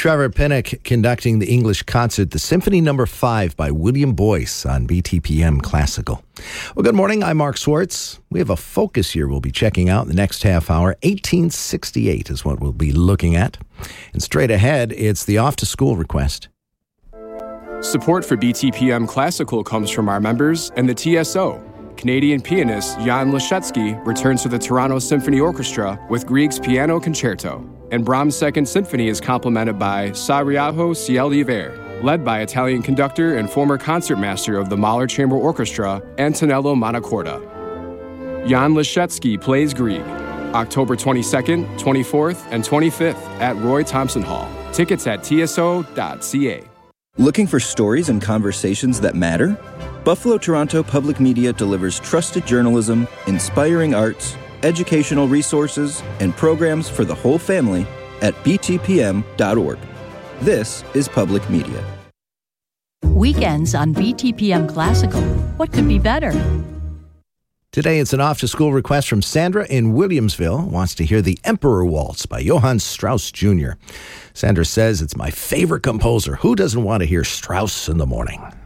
Trevor Pinnock conducting the English concert, the Symphony No. 5 by William Boyce on BTPM Classical. Well, good morning. I'm Mark Swartz. We have a focus here we'll be checking out in the next half hour. 1868 is what we'll be looking at. And straight ahead, it's the off-to-school request. Support for BTPM Classical comes from our members and the TSO. Canadian pianist Jan Leszecki returns to the Toronto Symphony Orchestra with Grieg's Piano Concerto. And Brahms' Second Symphony is complemented by Sa Riajo Ciel d'Hiver, led by Italian conductor and former concertmaster of the Mahler Chamber Orchestra, Antonello Montecorda. Jan Leszecki plays Grieg, October 22nd, 24th, and 25th at Roy Thompson Hall. Tickets at tso.ca. Looking for stories and conversations that matter? Buffalo Toronto Public Media delivers trusted journalism, inspiring arts, educational resources, and programs for the whole family at btpm.org. This is public media. Weekends on BTPM Classical. What could be better? Today, it's an off-to-school request from Sandra in Williamsville, wants to hear the Emperor Waltz by Johann Strauss Jr. Sandra says, it's my favorite composer. Who doesn't want to hear Strauss in the morning?